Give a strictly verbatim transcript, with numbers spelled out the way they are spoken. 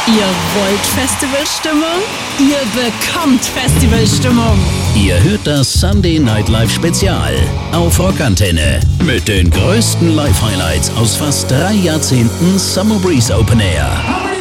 Ihr wollt Festivalstimmung? Ihr bekommt Festivalstimmung. Ihr hört das Sunday Night Live Spezial auf Rockantenne mit den größten Live-Highlights aus fast drei Jahrzehnten Summer Breeze Open Air.